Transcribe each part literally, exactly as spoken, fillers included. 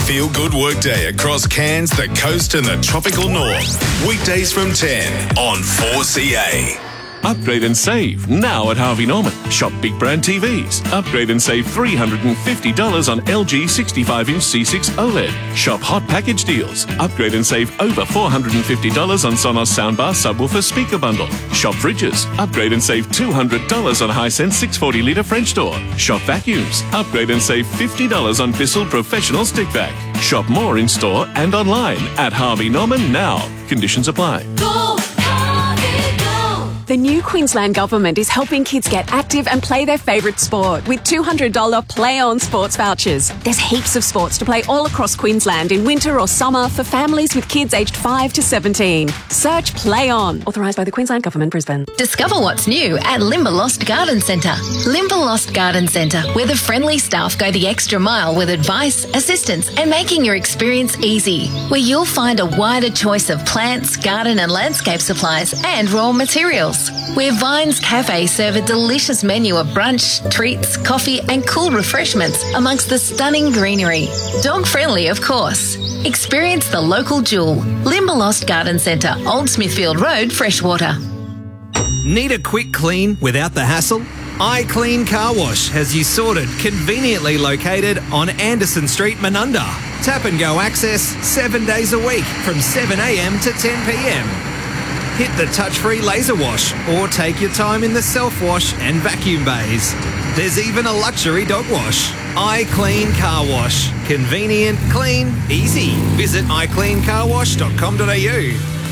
feel-good workday across Cairns, the coast and the tropical north. Weekdays from ten on four C A. Upgrade and save now at Harvey Norman. Shop big brand T Vs. Upgrade and save three hundred fifty dollars on L G sixty-five inch C six OLED. Shop hot package deals. Upgrade and save over four hundred fifty dollars on Sonos soundbar subwoofer speaker bundle. Shop fridges. Upgrade and save two hundred dollars on Hisense six hundred forty litre French door. Shop vacuums. Upgrade and save fifty dollars on Bissell Professional Stick Vac. Shop more in store and online at Harvey Norman now. Conditions apply. Go! The new Queensland Government is helping kids get active and play their favourite sport with two hundred dollars Play On sports vouchers. There's heaps of sports to play all across Queensland in winter or summer for families with kids aged five to seventeen. Search Play On. Authorised by the Queensland Government, Brisbane. Discover what's new at Limberlost Garden Centre. Limberlost Garden Centre, where the friendly staff go the extra mile with advice, assistance and making your experience easy. Where you'll find a wider choice of plants, garden and landscape supplies and raw materials. Where Vines Cafe serve a delicious menu of brunch, treats, coffee and cool refreshments amongst the stunning greenery. Dog friendly, of course. Experience the local jewel. Limberlost Garden Centre, Old Smithfield Road, Freshwater. Need a quick clean without the hassle? iClean Car Wash has you sorted, conveniently located on Anderson Street, Menunda. Tap and go access seven days a week from seven a m to ten p m. Hit the touch-free laser wash or take your time in the self-wash and vacuum bays. There's even a luxury dog wash. iClean Car Wash. Convenient, clean, easy. Visit i clean car wash dot com dot a u.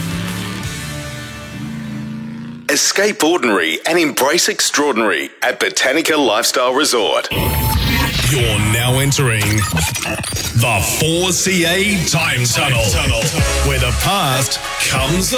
Escape ordinary and embrace extraordinary at Botanica Lifestyle Resort. You're now entering the four C A Time Tunnel, where the past comes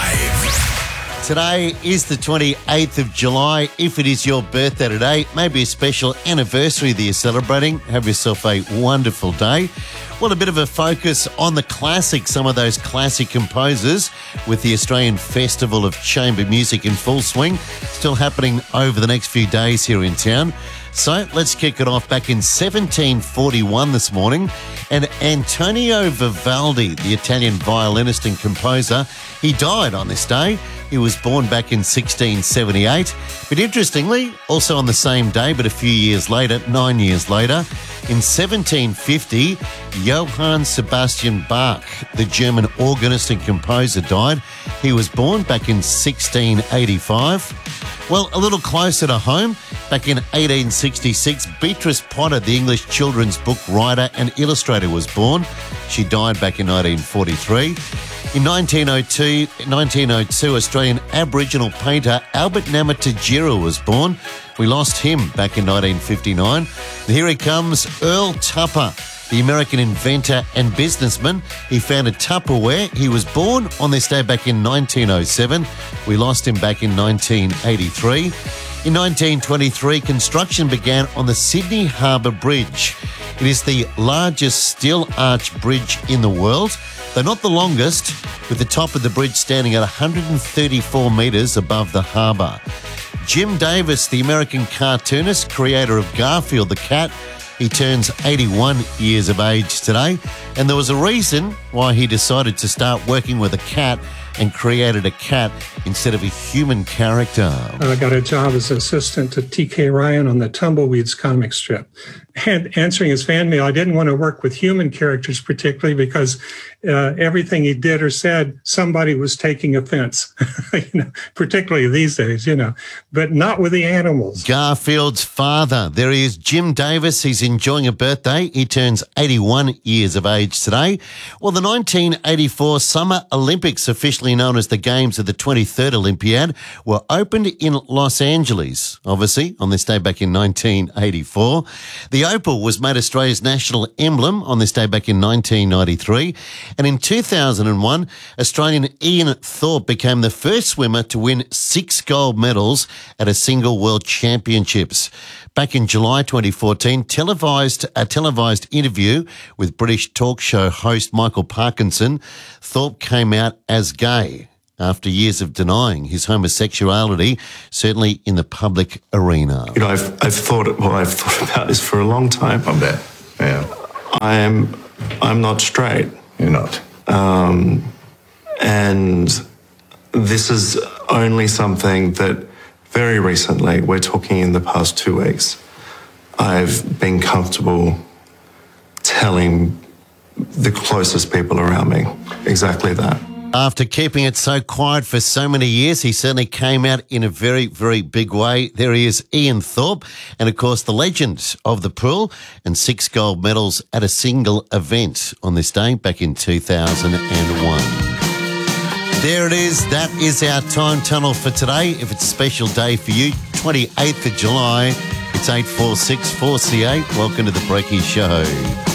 alive. Today is the twenty-eighth of July. If it is your birthday today, maybe a special anniversary that you're celebrating, have yourself a wonderful day. Well, a bit of a focus on the classics, some of those classic composers, with the Australian Festival of Chamber Music in full swing, still happening over the next few days here in town. So let's kick it off back in seventeen forty-one this morning. And Antonio Vivaldi, the Italian violinist and composer, he died on this day. He was born back in sixteen seventy-eight. But interestingly, also on the same day, but a few years later, nine years later, in seventeen fifty, Johann Sebastian Bach, the German organist and composer, died. He was born back in sixteen eighty-five. Well, a little closer to home, back in eighteen sixty-six, Beatrice Potter, the English children's book writer and illustrator, was born. She died back in nineteen forty-three. In nineteen oh two, nineteen oh two, Australian Aboriginal painter Albert Namatjira was born. We lost him back in nineteen fifty-nine. And here he comes, Earl Tupper, the American inventor and businessman. He founded Tupperware. He was born on this day back in nineteen oh seven. We lost him back in nineteen eighty-three. In nineteen twenty-three, construction began on the Sydney Harbour Bridge. It is the largest steel arch bridge in the world, though not the longest, with the top of the bridge standing at one hundred thirty-four metres above the harbour. Jim Davis, the American cartoonist, creator of Garfield the cat, he turns eighty-one years of age today, and there was a reason why he decided to start working with a cat and created a cat instead of a human character. I got a job as assistant to T K Ryan on the Tumbleweeds comic strip. And answering his fan mail, I didn't want to work with human characters particularly because uh, everything he did or said, somebody was taking offense, you know, particularly these days, you know, but not with the animals. Garfield's father, there he is, Jim Davis. He's enjoying a birthday. He turns eighty-one years of age today. Well, the nineteen eighty-four Summer Olympics, officially known as the Games of the twenty-third Olympiad, were opened in Los Angeles, obviously, on this day back in nineteen eighty-four. The opal was made Australia's national emblem on this day back in nineteen ninety-three. And in two thousand one, Australian Ian Thorpe became the first swimmer to win six gold medals at a single World Championships. Back in July twenty fourteen, televised a televised interview with British talk show host Michael Parkinson, Thorpe came out as gay after years of denying his homosexuality, certainly in the public arena. You know, I've, I've thought, well, I've thought about this for a long time. I bet, yeah. I am I'm not straight. You're not. Um, and this is only something that very recently, we're talking in the past two weeks, I've been comfortable telling the closest people around me exactly that. After keeping it so quiet for so many years, he certainly came out in a very, very big way. There he is, Ian Thorpe, and of course the legend of the pool, and six gold medals at a single event on this day back in two thousand one. There it is. That is our time tunnel for today. If it's a special day for you, twenty-eighth of July, it's eight four six four C eight. Welcome to the Brekkie Show.